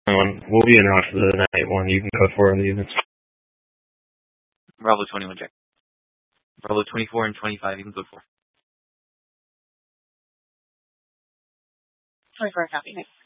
We'll be in route for the night one. You can code 4 on the units. Bravo 21, Jack. Bravo 24 and 25, you can code 4. 24, copy.